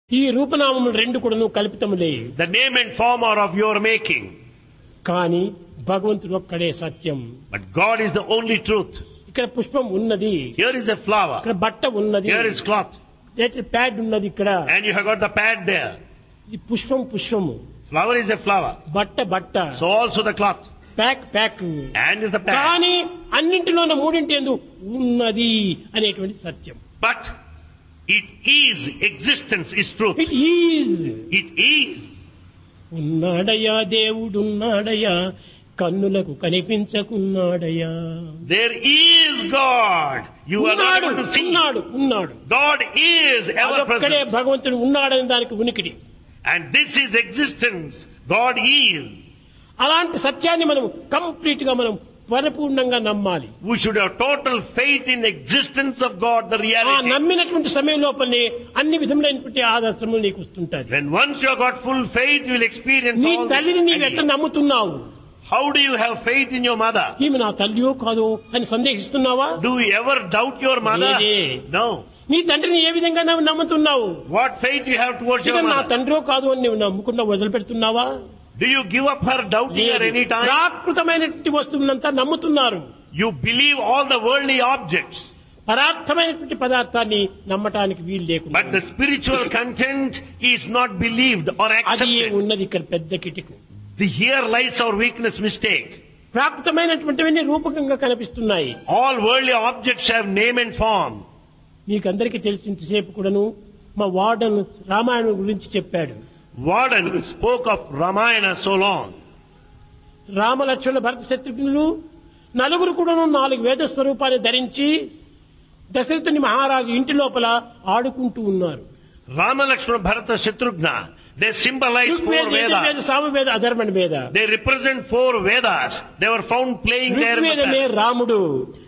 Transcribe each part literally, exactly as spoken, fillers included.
ఈ రూపనామములు రెండు కూడాను కల్పితములే. The name and form are of your making. కానీ భగవంతుడు ఒక్కడే సత్యం. But God is the only truth. ఇక్కడ పుష్పం ఉన్నది, Here is a flower. ఇక్కడ బట్ట ఉన్నది, Here is cloth. ప్యాడ్ ఉన్నది ఇక్కడ. And you have got the pad there. ఇది పుష్పం పుష్పము, Flower is a flower. బట్ట బట్ట, So also the cloth. Pack pack. And is the pad. కానీ అన్నింటిలోన మూడింటి యందు ఉన్నది అనేటువంటి సత్యం. But it is, existence is truth. It is. It is. ఉన్నాడయ్యా దేవుడున్నాడయ్యా, కన్నులకు కనిపించకున్నాడయ్యా. There is God. You are not ఉన్నాడు able to see. ఉన్నాడు ఉన్నాడు. God is ever అదొక్కడే present. భగవంతుడు ఉన్నాడని దానికి ఉనికిడి. And this is existence. God is. అలాంటి సత్యాన్ని మనం కంప్లీట్ గా మనం పరిపూర్ణంగా నమ్మాలి. We should have total faith in the existence of God, the ఆ reality. నమ్మినటువంటి సమయం లోపలనే అన్ని విధములైనటువంటి ఆదర్శములు నీకు వస్తుంటాయి. When once you have got full faith, you will experience నీ all తల్లిని నీవు this. ఎట్లా నమ్ముతున్నావు? How do you have faith in your mother? ఈమె నా తల్లియో కాదో అని సందేహిస్తున్నావా? Do you ever doubt your mother? లేదే. No. నీ తండ్రిని ఏ విధంగా నువ్వు నమ్ముతున్నావు? What faith you have towards your ఇతను నా mother? తండ్రో కాదు అని నువ్వు నమ్ముకుండా వదిలిపెడుతున్నావా? Do you give up her doubting her any time? ప్రాకృతమైనటువంటి వస్తువులంతా నమ్ముతున్నారు. You believe all the worldly objects. పరార్థమైనటువంటి పదార్థాన్ని నమ్మటానికి వీలు లేకుండా. But the spiritual content is not believed or అది accepted. ఉన్నది ఇక్కడ పెద్ద కిటికు. The here lies our weakness mistake. ప్రాకృతమైనటువంటివన్నీ రూపకంగా కనిపిస్తున్నాయి. All worldly objects have name and form. మీకందరికీ తెలిసినంతసేపు కూడాను మా వార్డన్ రామాయణం గురించి చెప్పాడు. Warden spoke of Ramayana so long. Ramalakshmana భరత శత్రుఘ్నులు నలుగురు కూడాను నాలుగు వేద స్వరూపాన్ని ధరించి దశరథుని మహారాజు ఇంటి లోపల ఆడుకుంటూ ఉన్నారు. Rama, Lakshmana, Bharata, Shatrughna, they symbolize four Rigveda, Yajurveda, Vedas. Samaveda, అధర్వణ వేద. They represent four Vedas. They were found playing there in the ఋగ్వేదమే past. రాముడు,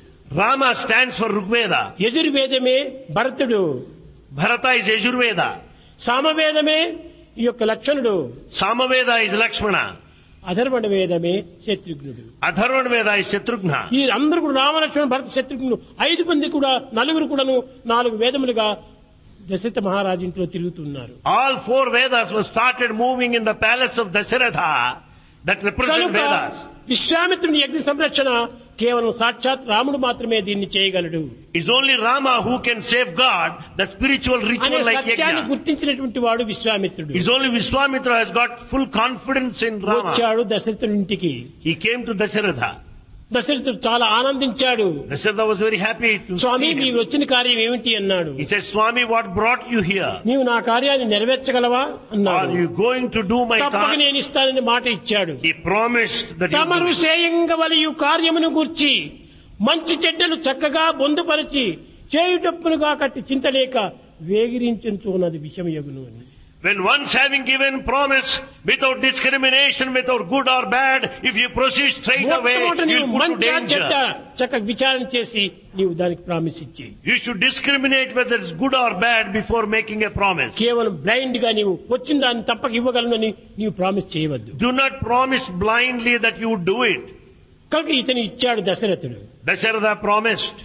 Rama stands for Rigveda. యజుర్వేదమే భరతుడు, Bharata is Yajurveda. సామవేదమే ఈ యొక్క లక్షణుడు, Samaveda is Lakshmana. అధర్వణ వేదమే శత్రుఘ్నుడు. Atharvana Veda is Shatrughna. ఈ అందరూ కూడా రామలక్ష్మణ భరత శత్రుఘ్నులు ఐదు మంది కూడా నలుగురు కూడాను నాలుగు వేదములుగా దశరథ మహారాజు ఇంట్లో తిరుగుతున్నారు. All four Vedas were started moving in the palace of Dasharatha that represent కనుక Vedas. విశ్వామిత్రుని యజ్ఞ సంరక్షణ కేవలం సాక్షాత్ రాముడు మాత్రమే దీన్ని చేయగలడు It's only Rama who can safeguard the spiritual అనే ritual like సత్యాన్ని Yajna. గుర్తించినటువంటి వాడు విశ్వామిత్రుడు. It's only Vishwamitra has got full confidence in Rama. వచ్చాడు దశరథుడి ఇంటికి. He came to Dasharatha. దశరథుడు చాలా ఆనందించాడు. Dasharatha was very happy to Swamy see మీరు him. వచ్చిన కార్యం ఏమిటి అన్నాడు. He said, Swami, what brought you here? నీవు నా కార్యాన్ని నెరవేర్చగలవా Are అన్నాడు. you going to do my తప్పక task? నేను ఇస్తానని మాట ఇచ్చాడు. He promised that he తమరు would do it. చేయంగవలయు కార్యమును గూర్చి మంచి చెడ్డలు చక్కగా బొందుపరిచి చేయుటప్పులుగా కట్టి చింతలేక వేగిరించున్నది విషమయగును అని. When once having given promise without discrimination, without good or bad, if you proceed straight away, మొట్టమొదట you నీవు will put to మంచి చెడ్డ danger. చక్కగా విచారణ చేసి నీవు దానికి ప్రామిస్ ఇచ్చి You should discriminate whether it's good or bad before making a promise. కేవలం బ్లైండ్ గా నీవు వచ్చిన దాన్ని తప్పక ఇవ్వగలనని నీవు ప్రామిస్ చేయవద్దు. Do not promise blindly that you would do it. కనుక ఇతను ఇచ్చాడు దశరథుడు. Dasharatha promised.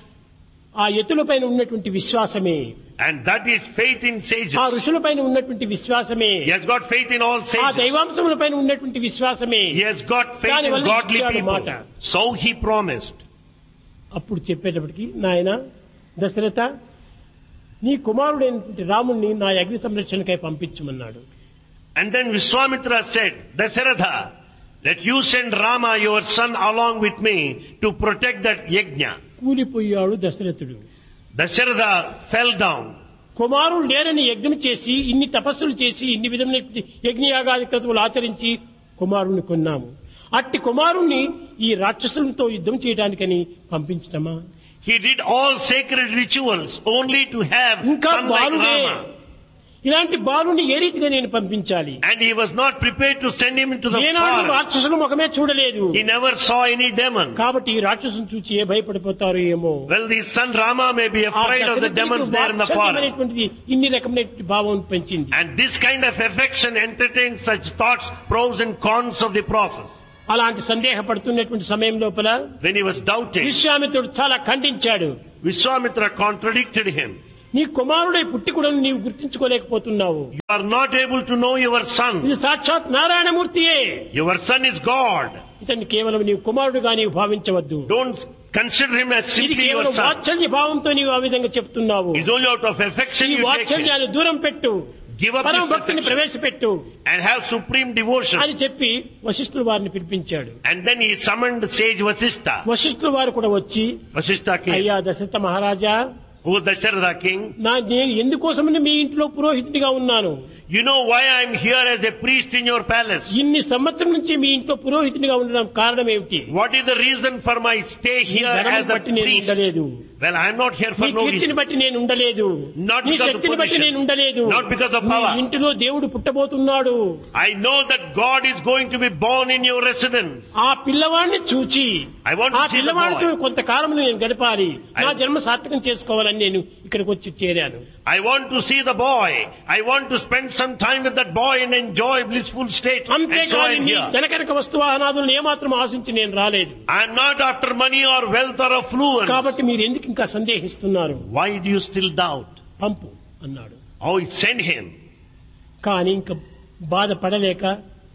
ఆ ఎత్తులపైన ఉన్నటువంటి విశ్వాసమే, And that is faith in ఆ sages. ఋషులపైన ఉన్నటువంటి విశ్వాసమే, He has got faith in all ఆ sages. దైవాంశములపైన ఉన్నటువంటి విశ్వాసమే. He has got faith దాని in వల్ల godly ఇచ్చాడు people. మాట. So he promised. అప్పుడు చెప్పేటప్పటికి నాయన దశరథ నీ కుమారుడైనటువంటి రాముణ్ణి నా అగ్ని సంరక్షణకై పంపించమన్నాడు. And then Vishwamitra said, Dasharatha, let you send Rama, your son, along with me to protect that yajna. కూలిపోయాడు దశరథుడు. Dasharatha fell down. కుమారుడు లేరని యజ్ఞం చేసి ఇన్ని తపస్సులు చేసి ఇన్ని విధమైన యజ్ఞయాగాది క్రతువులు ఆచరించి కుమారుణ్ణి కొన్నాము. అట్టి కుమారుణ్ణి ఈ రాక్షసులతో యుద్ధం చేయడానికని పంపించటమా? He did all sacred rituals only to have ఇంకా son like బాలుడే. Rama. ఇలాంటి బాలుని ఏ రీతిగా నేను పంపించాలి? And he was not prepared to send him into the ఏనాడు forest. రాక్షసుల ముఖమే చూడలేదు. He never saw any demon. కాబట్టి ఈ రాక్షసుని చూచి ఏ భయపడిపోతారు ఏమో. Well, the son Rama may be ఆ afraid of the దశరథుడికి demons there in the forest. వాత్సల్యమైనటువంటిది ఇన్ని రకమైనటువంటి భావం పెంచింది. And this kind of affection entertains such thoughts, pros and cons of the process. అలాంటి సందేహపడుతున్నటువంటి సమయం లోపల When he was doubting, విశ్వామిత్రుడు చాలా ఖండించాడు. Vishwamitra contradicted him. నీ కుమారుడై పుట్టి కూడా నీవు గుర్తించుకోలేకపోతున్నావు. You are not able to know your son. ఇది సాక్షాత్ నారాయణమూర్తియే. Your son is God. ఇతన్ని కేవలం నీవు కుమారుడుగా నీవు భావించవద్దు. Don't consider him as ఇది simply your కేవలం son. వాత్సల్య భావంతో నీవు ఆ విధంగా చెప్తున్నావు. It's only out of affection ఈ you take him. వాత్సల్యాన్ని దూరం పెట్టు, Give up పరమ this భక్తిని affection ప్రవేశపెట్టు and have supreme devotion. అని చెప్పి వశిష్ఠుల వారిని పిలిపించాడు. And then he summoned sage Vasishtha. వశిష్ఠుల వారు కూడా వచ్చి, Vasishtha came. అయ్యా దశరథ మహారాజా, Who Dasharatha king? నా నేను ఎందుకోసమని మీ ఇంట్లో పురోహితుడిగా ఉన్నాను? You know why I am here as a priest in your palace? ఇన్ని సంవత్సరం నుంచి మీ ఇంట్లో పురోహితుడిగా ఉండడం కారణం ఏమిటి? What is the reason for my stay నీ here ధనం as a బట్టి నేను priest? ఉండలేదు, Well, I am not here for నీ no కీర్తిని reason. బట్టి నేను ఉండలేదు, Not నీ because of శక్తిని బట్టి position. నేను ఉండలేదు. Not because of నీ power. ఇంటిలో దేవుడు పుట్టబోతున్నాడు. I know that God is going to be born in your residence. ఆ పిల్లవాడిని చూచి I want ఆ to see the పిల్లవాడితో boy. కొంతకాలం నేను గడపాలి, I- నా జన్మ సార్థకం చేసుకోవాలని నేను ఇక్కడికి వచ్చి చేరాను. I want to see the boy. I want to spend some time with that boy and enjoy blissful state. And so I అంతేకాని am మీ here. ధనకనక వస్తువాహనాదులను ఏమాత్రం ఆశించి నేను రాలేదు. I am not after money or wealth or affluence. కాబట్టి మీరు ఎందుకు ఇంకా సందేహిస్తున్నారు? Why do you still doubt? పంపు అన్నాడు. Oh, send him. కానీ ఇంకా బాధపడలేక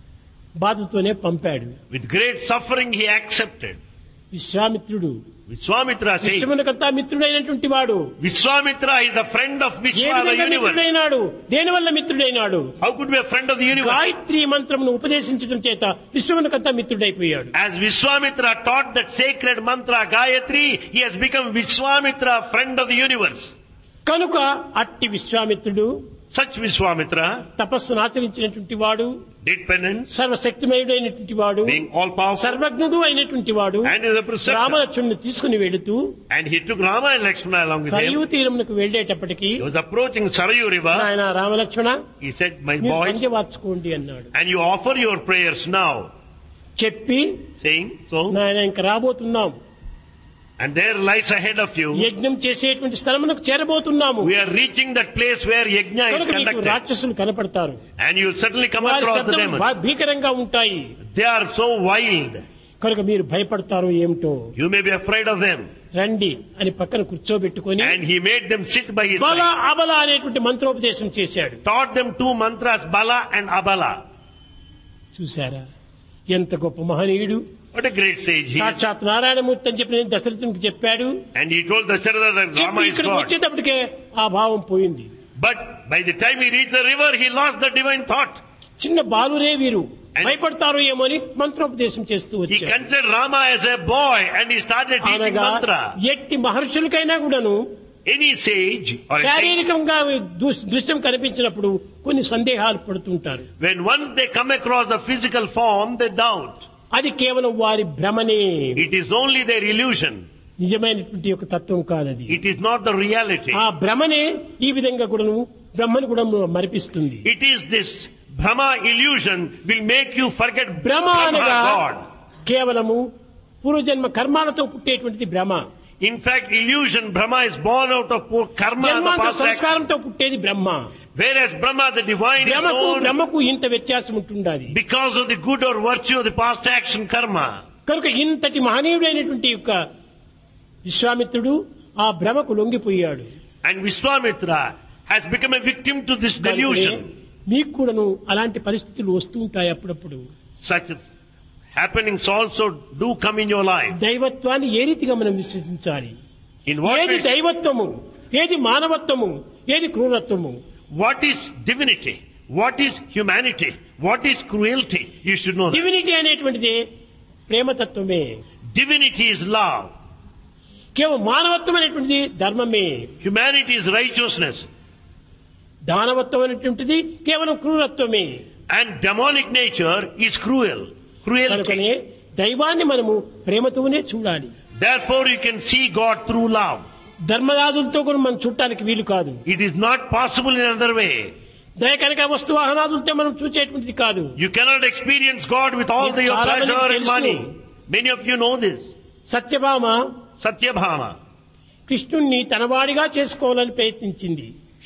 బాధతోనే పంపాడు. With great suffering he accepted. విశ్వామిత్రుడు Vishwamitra says, విశ్వమునకంతా మిత్రుడైనటువంటి వాడు Vishwamitra is the friend of A Vishwa, the విధంగా universe. మిత్రుడైనాడు? దేని వల్ల మిత్రుడైనాడు? How could be a friend of the universe? Gayatri మంత్రమును ఉపదేశించడం చేత విశ్వమునకంతా మిత్రుడైపోయాడు. As Vishwamitra taught that sacred mantra Gayatri, he has become Vishwamitra, friend of the universe. కనుక అట్టి విశ్వామిత్రుడు Such Vishwamitra తపస్సును ఆచరించినటువంటి వాడు, did penance, సర్వశక్తిమయుడైనటువంటి వాడు, being all powerful, సర్వజ్ఞుడు అయినటువంటి వాడు and is a preceptor. రామలక్ష్మణుని తీసుకుని వెళుతూ And he took Rama and Lakshmana along with Sarayu him. తీరమునకు వెళ్లేటప్పటికి, He was approaching Sarayu river. ఆయన రామలక్ష్మణ He said, my మీరు boy, సంధ్య వార్చుకోండి అన్నాడు. and you offer your prayers now. చెప్పి, Saying so, నాయన ఇంక రాబోతున్నాం, and there lies ahead of you. యజ్ఞం చేసేటువంటి స్థలమునకు చేరబోతున్నాము. We are reaching that place where yajna is కనుక మీకు conducted. రాక్షసులు కనపడతారు, And you will certainly come వారి across the శబ్దం demons. భా- భీకరంగా ఉంటాయి. They are so wild. కనుక మీరు భయపడతారు ఏమిటో, You may be afraid of them. రండి అని పక్కన కూర్చోబెట్టుకొని And he made them sit by his బల side. అబల అనేటువంటి మంత్రోపదేశం చేశాడు. Taught them two mantras, Bala and Abala. చూశారా ఎంత గొప్ప మహనీయుడు! What a great sage he is. సాక్షాత్ నారాయణమూర్తి అని చెప్పి నేను దశరథునికి చెప్పాడు. And he told Dasharatha that చెప్పి Rama is ఇక్కడికి God. వచ్చేటప్పటికే ఆ భావం పోయింది. But by the time he reached the river, he lost the divine thought. చిన్న బాలురే వీరు, And- భయపడతారు ఏమో అని మంత్రోపదేశం చేస్తూ He వచ్చాడు. considered Rama as a boy and he started teaching అనగా mantra. ఎట్టి మహర్షులకైనా కూడాను Any sage or a saint, శారీరకంగా దృ- దృశ్యం కనిపించినప్పుడు కొన్ని సందేహాలు పడుతుంటారు. when once they come across the physical form, they doubt. అది కేవలం వారి భ్రమనే, It is only their illusion. నిజమైనటువంటి యొక్క తత్వం కాదది. It is not the reality. ఆ భ్రమనే ఈ విధంగా కూడాను బ్రహ్మను కూడా మరిపిస్తుంది. It is this Brahma illusion will make you forget భ్రమ Brahma అనగా God. కేవలము పూర్వజన్మ కర్మాలతో పుట్టేటువంటిది భ్రమ. In fact, illusion, Brahma is born out of poor karma, the జన్మాంత past action. సంస్కారంతో పుట్టేది బ్రహ్మ. Whereas Brahma, the divine, is భ్రమకు known బ్రహ్మకు ఇంత వ్యత్యాసం ఉంటుండాలి. because of the good or virtue of the past action karma. కనుక ఇంతటి మహనీయుడైనటువంటి యొక్క విశ్వామిత్రుడు ఆ భ్రమకు లొంగిపోయాడు. And Vishwamitra has become a victim to this కనుకనే delusion. మీకు కూడాను అలాంటి పరిస్థితులు వస్తూ ఉంటాయి అప్పుడప్పుడు. Such happenings also do come in your life. దైవత్వాన్ని ఏ రీతిగా మనం విశ్వసించాలి? In what ఏది way, దైవత్వము, ఏది మానవత్వము, ఏది క్రూరత్వము? what is divinity? What is humanity? What is cruelty? You should know that. Divinity అనేటువంటిది ప్రేమతత్వమే. Divinity is love. కేవలం మానవత్వం అనేటువంటిది ధర్మమే. Humanity is righteousness. దానవత్వం అనేటువంటిది కేవలం క్రూరత్వమే. And demonic nature is cruel. Cruelty. కనుకనే దైవాన్ని మనము ప్రేమతోనే చూడాలి. Therefore you can see God through love. ధర్మరాజులతో కూడా మనం చూడటానికి వీలు కాదు. It is not possible in another way. దయ కనుక వస్తువాహనాదులతో మనం చూసేటువంటిది కాదు. You cannot experience God with all the your చాలా మందికి pleasure and తెలుసు. money. Many of you know this. Satyabhama Satyabhama. కృష్ణుణ్ణి తనవాడిగా చేసుకోవాలని ప్రయత్నించింది.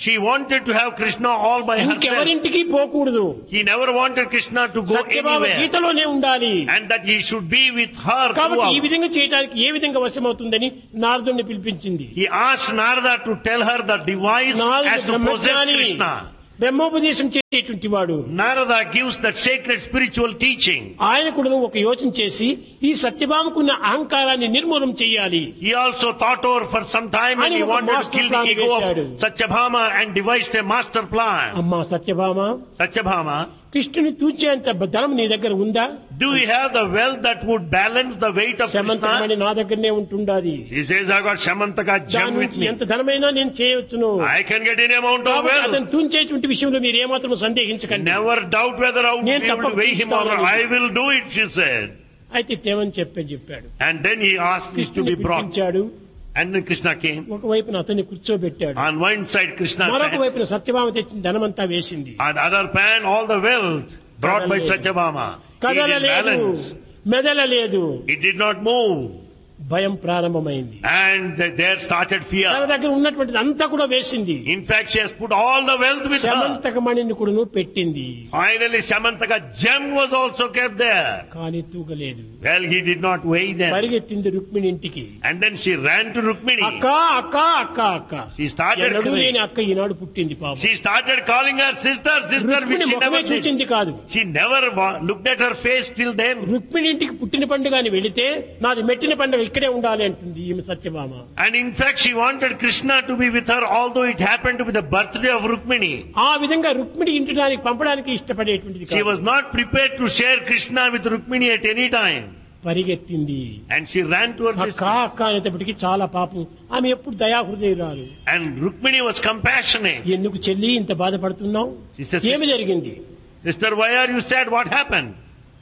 She wanted to have Krishna all by herself. ఇంకెవరింటికి పోకూడదు. He never wanted Krishna to go Satyabhama anywhere. గీతలోనే ఉండాలి. And that he should be with her కాబట్టి ఈ throughout. విధంగా చేయడానికి ఏ విధంగా వశమవుతుందని నారదుడిని పిలిపించింది. He asked Narada to tell her the device నారదుడు as to possess బ్రహ్మజ్ఞాని, Krishna. బ్రహ్మోపదేశం చేసేటువంటి వాడు. Narada gives that sacred spiritual teaching. ఆయన కూడా ఒక యోచన చేసి ఈ సత్యభామకున్న అహంకారాన్ని నిర్మూలన చేయాలి. He also thought over for some time and ఆయన he ఒక wanted to master kill the plan ego వేశాడు. of Satyabhama and devised a master plan. అమ్మా సత్యభామ, Satyabhama, కృష్ణుని తూచేంత ధనం నీ దగ్గర ఉందా? do you have the wealth that would balance the weight of Syamantakamani Krishna? నా దగ్గరనే ఉంటుండాది. He says, I got Shamantaka దాని gem with నుంచి me. ఎంత ధనమైనా నేను చేయవచ్చును. I can get any amount of కాబట్టి wealth. అతను తూంచేటువంటి విషయంలో మీరు ఏమాత్రం సందేహించకండి. Never doubt whether I would be నేను able to తప్పక weigh him or not. తీస్తానని. I will do it, she said. అయితే తేమని చెప్పే చెప్పాడు. And then he asked this to కృష్ణుని be brought. పిలిపించాడు. And then Krishna came. ఒకవైపున అతన్ని కూర్చోబెట్టాడు. On one side Krishna మరొక sat. వైపున సత్యభామ తెచ్చిన ధనమంతా వేసింది. On the other pan, all the wealth brought by కదలలేదు. Satyabhama. He did కదలలేదు, balance. మెదలలేదు. It did not move. భయం ప్రారంభమైంది. And there started తన fear. దగ్గర ఉన్నటువంటిది అంతా కూడా వేసింది. In fact, she has put all the wealth with her. శమంతకమణిని కూడా పెట్టింది. Finally, Shamantaka gem was also kept there. కానీ తూగలేదు. Well, he did not weigh them. పరిగెత్తింది రుక్మిణి ఇంటికి. And then she ran to Rukmini. అక్క అక్క అక్క అక్క. She started ఎన్నడూ crying. లేని అక్క ఈనాడు పుట్టింది పాపం. She started calling her sister, sister, which Rukmini she ముఖమే never did. చూచింది కాదు. She never wa- looked at her face till then. Rukmini ఇంటికి పుట్టిన పండుగ అని వెళితే నాది మెట్టిన పండుగ ఇక్కడే ఉండాలి అంటుంది ఈమె Satyabhama. And in fact, she wanted Krishna to be with her, although it happened to be the birthday of Rukmini. ఆ విధంగా రుక్మిణి ఇంటికి పంపడానికి ఇష్టపడేటువంటిది She కాదు. was not prepared to share Krishna with Rukmini at any time. పరిగెత్తింది. And she ran to her అక్క distance. అక్క అనేటప్పటికి చాలా పాపం. ఆమె ఎప్పుడు దయాహృదయురాలు. And Rukmini was compassionate. ఎందుకు చెల్లి ఇంత బాధపడుతున్నావు? She says, ఏమి జరిగింది? Sister, why are you sad? What happened?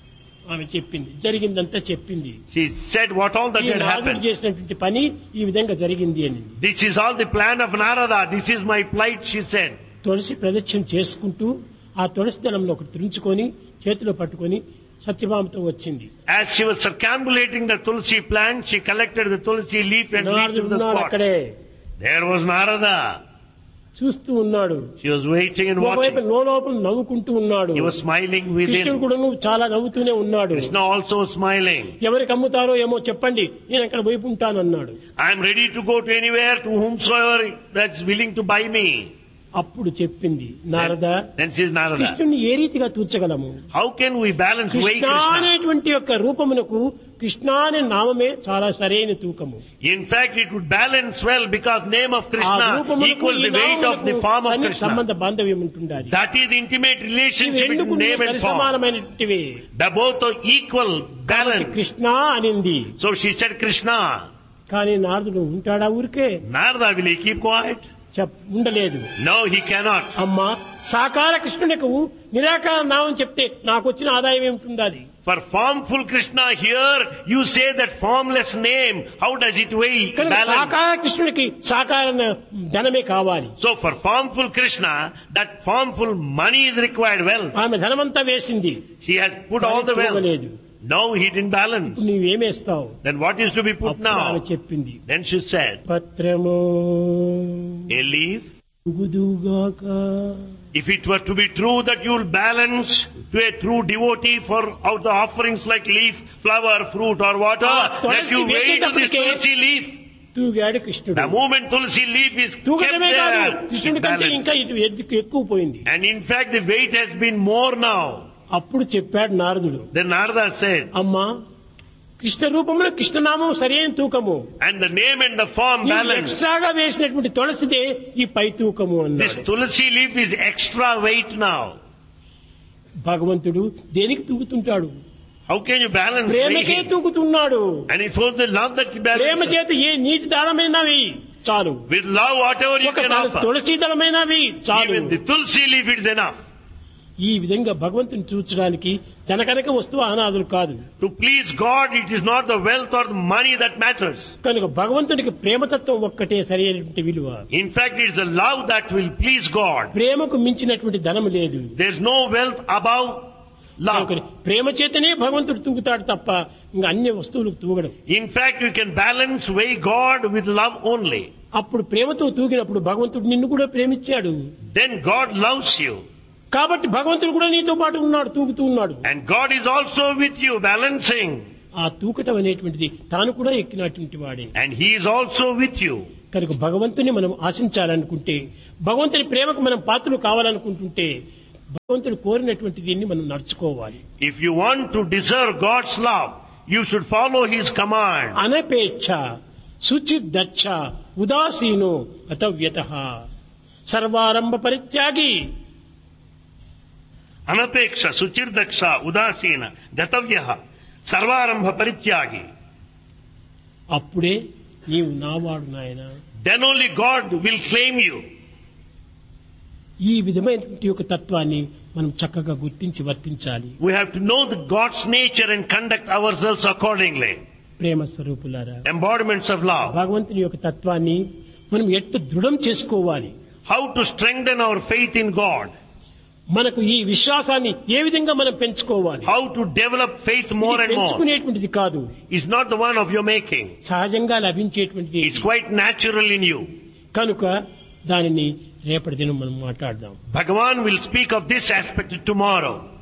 ఆమె చెప్పింది. జరిగిందంతా చెప్పింది. She said what all that ఈ had నారదుడు happened. చేసినటువంటి పని ఈ విధంగా జరిగింది అని. This is all the plan of Narada. This is my plight, she said. తులసి ప్రదక్షిణ చేసుకుంటూ ఆ తులసి దళంలో ఒకటి తుంచుకొని చేతిలో పట్టుకొని సత్యభామతో వచ్చింది. As she was circumambulating the Tulsi plant, she collected the Tulsi leaf and leaf నారదుడు to the ఉన్నాడు spot. అక్కడే. There was Narada. చూస్తూ ఉన్నాడు. She was waiting and ఒకవైపు watching. లోపల నవ్వుకుంటూ ఉన్నాడు. He was smiling కృష్ణుడు within. కూడా నువ్వు చాలా నవ్వుతూనే ఉన్నాడు. Krishna also was smiling. ఎవరికి అమ్ముతారో ఏమో చెప్పండి, నేను అక్కడ వైపు ఉంటానన్నాడు. I am ready to go to anywhere to whomsoever that's willing to buy me. అప్పుడు చెప్పింది Narada, Then, then says Narada, కృష్ణుని ఏ రీతిగా తూర్చగలము? how can we balance weight Krishna Krishna? అనేటువంటి యొక్క రూపమునకు కృష్ణ అనే నామమే చాలా సరైన తూకము. In fact, it would balance well because name of ఆ Krishna రూపమునకు equals ఈ the weight of the నామమునకు form of సన్నిహిత Krishna. సంబంధ బాంధవ్యం ఉంటుండాలి. That is the intimate ఇవి relationship రెండుకు between name and form. సరిసమానమైనటువంటివి. They both are equal, balance. Krishna అనింది. So she said Krishna. కానీ నారదుడు ఉంటాడా ఊరికే? Narada, will he keep quiet? చెప్ ఉండలేదు. No, he cannot. అమ్మా సాకార కృష్ణునికి నిరాకార నామం చెప్తే నాకు వచ్చిన ఆదాయం ఏమిటి? For formful Krishna here, you say that formless name, how does it weigh? కనుక Balance. సాకార కృష్ణునికి సాకార ధనమే కావాలి. So for formful Krishna, that formful money is required well. ఆమె ధనమంతా వేసింది. She has put all the wealth. తూగలేదు. No, he didn't balance. నీవేమేస్తావు? Then what is to be put అప్పుడు ఆమె now? చెప్పింది, Then she said, పత్రము a leaf. తూగుదుగాక. If it were to be true that you will balance to a true devotee for out the offerings like leaf, flower, fruit or water, Ah, that you tulsi weigh to this vesetapudike- tulsi leaf. తూగాడు కృష్ణుడు. The moment tulsi leaf is kept తూగడమే కాదు, there, కృష్ణుడి it కంటే balance. ఇంకా ఇది ఎద్దుకు ఎక్కువ పోయింది. And in fact the weight has been more now. అప్పుడు చెప్పాడు నారదుడు, Then Narada said, అమ్మా కృష్ణ రూపంలో కృష్ణనామం సరైన తూకము. and the name and the form ఈ balance. ఎక్స్ట్రాగా వేసినటువంటి తులసిదే ఈ పై తూకము This అన్నాడు. tulsi leaf is extra weight now. భగవంతుడు దేనికి తూగుతుంటాడు? How can you balance weight? ప్రేమకే తూగుతున్నాడు. And it was the love that you Prema balance. చేత ఏ నీటి దానమైనా వెయ్యి చాలు. With love, whatever you ఒక can offer. తులసి దళమైనా వెయ్యి చాలు. Even the tulsi leaf is enough. ఈ విధంగా భగవంతుని చూచడానికి తన కనుక వస్తువు అనాథులు కాదు. To please God, it is not the wealth or the money that matters. కనుక భగవంతుడికి ప్రేమతత్వం ఒక్కటే సరైనటువంటి విలువ. In fact, it is the love that will please God. ప్రేమకు మించినటువంటి ధనము లేదు. There is no wealth above love. కనుక ప్రేమ చేతనే భగవంతుడు తూగుతాడు తప్ప ఇంకా అన్ని వస్తువులకు తూగడం. In fact, you can balance weigh God with love only. అప్పుడు ప్రేమతో తూగినప్పుడు భగవంతుడు నిన్ను కూడా ప్రేమించాడు. Then God loves you. కాబట్టి భగవంతుడు కూడా నీతో పాటు ఉన్నాడు, తూగుతూ ఉన్నాడు. And God is also with you, balancing. ఆ తూకటం అనేటువంటిది తాను కూడా ఎక్కినటువంటి వాడే. And He is also with you. కనుక భగవంతుని మనం ఆశించాలనుకుంటే, భగవంతుని ప్రేమకు మనం పాత్రలు కావాలనుకుంటుంటే, భగవంతుడు కోరినటువంటి దీన్ని మనం నడుచుకోవాలి. If you want to deserve God's love, you should follow His command. అనపేక్ష శుచిర్దక్ష ఉదాసీనో అతవ్యతః సర్వారంభ పరిత్యాగి. అనపేక్ష శుచిర్దక్ష ఉదాసీన గతవ్య సర్వారంభ పరిత్యాగి. అప్పుడే నీవు నావాడు నాయన. Then only God will claim you. ఈ విధమైనటువంటి యొక్క తత్వాన్ని మనం చక్కగా గుర్తించి వర్తించాలి. We have to know the God's nature and conduct ourselves accordingly. ప్రేమ స్వరూపులారా, Embodiments of love. భగవంతుని యొక్క తత్వాన్ని మనం ఎట్టు దృఢం చేసుకోవాలి. How to strengthen our faith in God. మనకు ఈ విశ్వాసాన్ని ఏ విధంగా మనం పెంచుకోవాలి. How to develop faith more ఇది and more. పెంచుకునేటువంటిది కాదు, Is not the one of your making. సహజంగా లభించేటువంటిది. It's quite natural in you. కనుక దానిని రేపటి దినం మనం మాట్లాడదాం. Bhagavan will speak of this aspect tomorrow.